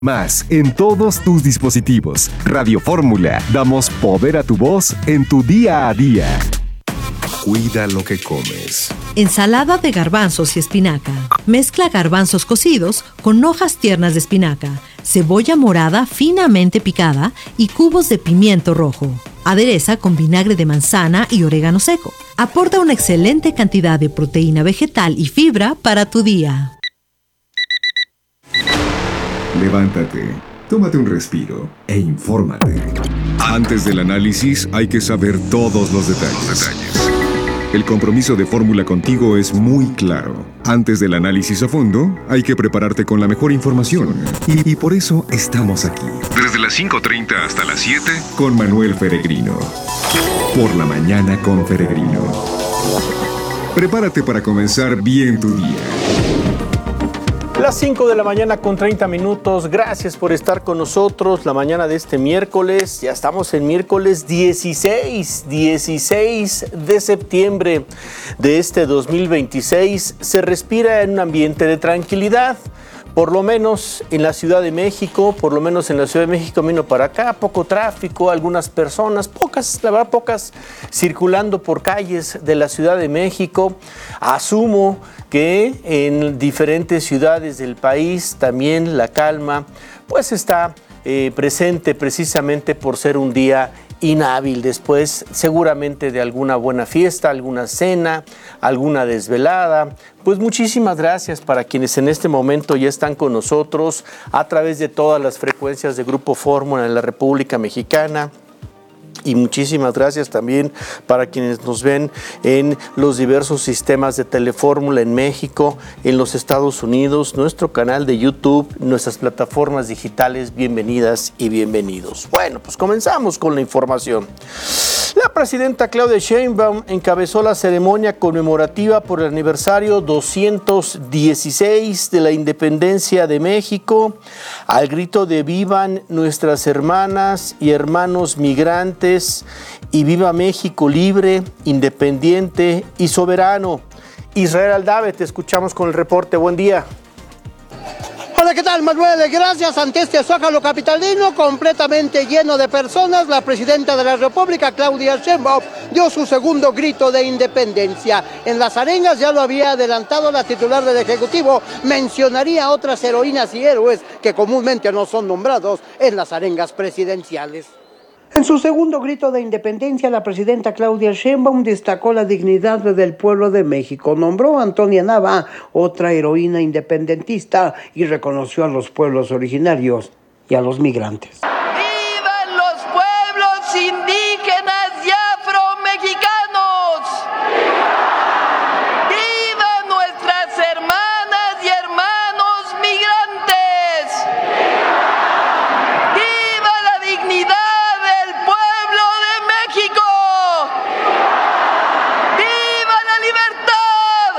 Más en todos tus dispositivos. Radio Fórmula, damos poder a tu voz en tu día a día. Cuida lo que comes. Ensalada de garbanzos y espinaca. Mezcla garbanzos cocidos con hojas tiernas de espinaca, cebolla morada finamente picada y cubos de pimiento rojo. Adereza con vinagre de manzana y orégano seco. Aporta una excelente cantidad de proteína vegetal y fibra para tu día. Levántate, tómate un respiro e infórmate. Antes del análisis hay que saber todos los detalles. El compromiso de Fórmula contigo es muy claro. Antes del análisis a fondo, hay que prepararte con la mejor información. Y por eso estamos aquí. Desde las 5:30 hasta las 7, con Manuel Peregrino. Por la mañana con Peregrino. Prepárate para comenzar bien tu día. Las 5 de la mañana con 30 minutos. Gracias por estar con nosotros la mañana de este miércoles. Ya estamos en miércoles 16 de septiembre de este 2026. Se respira en un ambiente de tranquilidad. Por lo menos en la Ciudad de México, vino para acá, poco tráfico, algunas personas, pocas circulando por calles de la Ciudad de México. Asumo que en diferentes ciudades del país también la calma pues está presente precisamente por ser un día inhábil, después seguramente de alguna buena fiesta, alguna cena, alguna desvelada. Pues muchísimas gracias para quienes en este momento ya están con nosotros a través de todas las frecuencias de Grupo Fórmula en la República Mexicana. Y muchísimas gracias también para quienes nos ven en los diversos sistemas de Telefórmula en México, en los Estados Unidos, nuestro canal de YouTube, nuestras plataformas digitales. Bienvenidas y bienvenidos. Bueno, pues comenzamos con la información. La presidenta Claudia Sheinbaum encabezó la ceremonia conmemorativa por el aniversario 216 de la independencia de México, al grito de "Vivan nuestras hermanas y hermanos migrantes" y "Viva México libre, independiente y soberano". Israel Aldave, te escuchamos con el reporte. Buen día. Hola, ¿qué tal, Manuel? Gracias. Ante este zócalo capitalino completamente lleno de personas, la presidenta de la República, Claudia Sheinbaum, dio su segundo grito de independencia. En las arengas, ya lo había adelantado la titular del Ejecutivo, mencionaría a otras heroínas y héroes que comúnmente no son nombrados en las arengas presidenciales. En su segundo grito de independencia, la presidenta Claudia Sheinbaum destacó la dignidad del pueblo de México, nombró a Antonia Nava, otra heroína independentista, y reconoció a los pueblos originarios y a los migrantes. ¡Vivan los pueblos indígenas y afromexicanos! ¡Vivan nuestras hermanas y hermanos migrantes! ¡Viva la dignidad del pueblo de México! ¡Viva la libertad!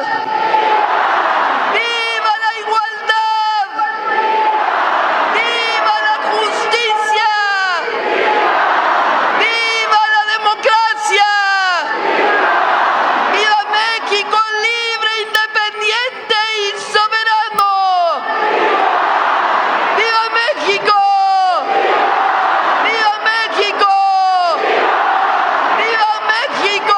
¡Viva la igualdad! ¡Viva la justicia! ¡Viva la democracia! ¡Viva México libre, independiente y soberano! ¡Viva México! ¡Viva México! ¡Viva México!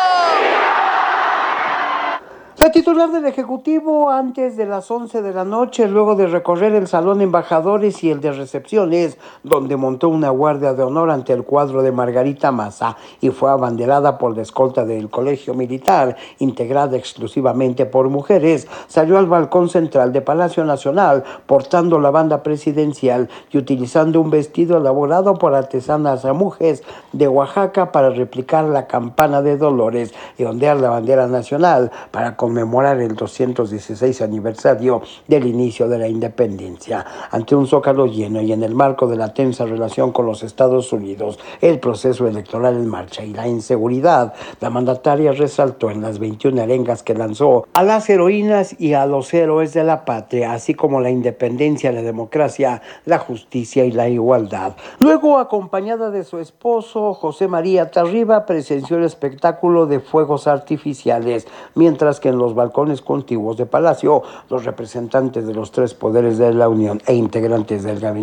La titular del Ejecutivo, antes de las 11 de la noche, luego de recorrer el Salón de Embajadores y el de Recepciones, donde montó una guardia de honor ante el cuadro de Margarita Maza y fue abanderada por la escolta del Colegio Militar, integrada exclusivamente por mujeres, salió al balcón central de Palacio Nacional portando la banda presidencial y utilizando un vestido elaborado por artesanas mujeres de Oaxaca para replicar la campana de Dolores y ondear la bandera nacional para conmemorar el 216 aniversario del inicio de la independencia. Ante un zócalo lleno y en el marco de la tensa relación con los Estados Unidos, el proceso electoral en marcha y la inseguridad, la mandataria resaltó en las 21 arengas que lanzó a las heroínas y a los héroes de la patria, así como la independencia, la democracia, la justicia y la igualdad. Luego, acompañada de su esposo, José María Tarriba, presenció el espectáculo de fuegos artificiales, mientras que en los balcones balcones contiguos de Palacio. Los representantes de los tres poderes de la Unión e integrantes del gabinete